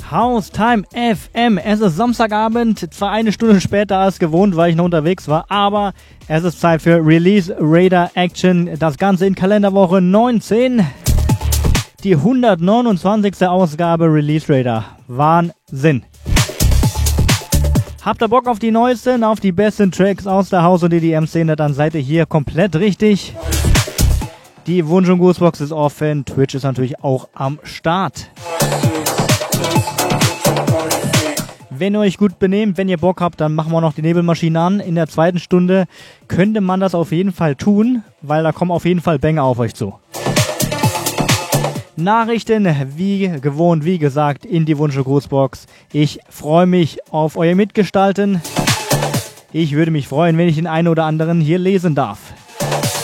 House Time FM. Es ist Samstagabend, zwar eine Stunde später als gewohnt, weil ich noch unterwegs war, aber es ist Zeit für Release Radar Action. Das Ganze in Kalenderwoche 19. Die 129. Ausgabe Release Radar. Wahnsinn. Habt ihr Bock auf die neuesten, auf die besten Tracks aus der House- und EDM-Szene, dann seid ihr hier komplett richtig. Die Wunsch- und Grußbox ist offen, Twitch ist natürlich auch am Start. Wenn ihr euch gut benehmt, wenn ihr Bock habt, dann machen wir noch die Nebelmaschine an. In der zweiten Stunde könnte man das auf jeden Fall tun, weil da kommen auf jeden Fall Banger auf euch zu. Nachrichten, wie gewohnt, wie gesagt, in die Wunsch- und Grußbox. Ich freue mich auf euer Mitgestalten. Ich würde mich freuen, wenn ich den einen oder anderen hier lesen darf.